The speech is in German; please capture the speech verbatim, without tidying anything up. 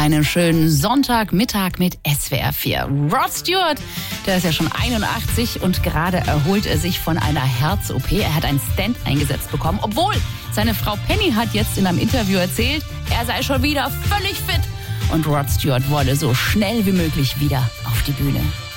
einen schönen Sonntagmittag mit S W R vier. Rod Stewart, der ist ja schon einundachtzig und gerade erholt er sich von einer Herz-O P. Er hat einen Stent eingesetzt bekommen, obwohl seine Frau Penny hat jetzt in einem Interview erzählt, er sei schon wieder völlig fit und Rod Stewart wolle so schnell wie möglich wieder auf die Bühne.